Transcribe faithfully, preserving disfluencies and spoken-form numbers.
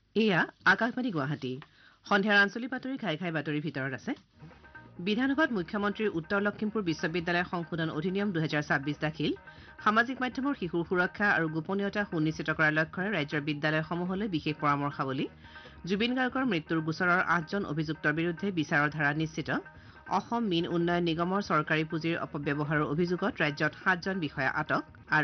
এয়া আকাশবাণী গুৱাহাটী সন্ধিয়াৰ আঞ্চলিক বাতৰি ঘাই ঘাই বাতৰিৰ ভিতৰত আছে বিধানসভাত মুখ্যমন্ত্ৰীৰ উত্তৰ লখিমপুৰ বিশ্ববিদ্যালয় সংশোধন অধিনিয়ম দুহেজাৰ ছাব্বিছ দাখিল সামাজিক মাধ্যমৰ শিশুৰ সুৰক্ষা আৰু গোপনীয়তা সুনিশ্চিত কৰাৰ লক্ষ্যৰে ৰাজ্যৰ বিদ্যালয়সমূহলৈ বিশেষ পৰামৰ্শাৱলী জুবিন গাৰ্গৰ মৃত্যুৰ গোচৰৰ আঠজন অভিযুক্তৰ বিৰুদ্ধে বিচাৰৰ ধাৰা নিশ্চিত অসম মীন উন্নয়ন নিগমৰ চৰকাৰী পুঁজিৰ অপব্যৱহাৰৰ অভিযোগত ৰাজ্যত সাতজন বিষয়া আটক